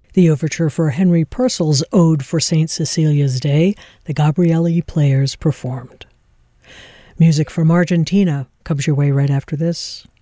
The overture for Henry Purcell's Ode for St. Cecilia's Day, the Gabrieli Players performed. Music from Argentina comes your way right after this.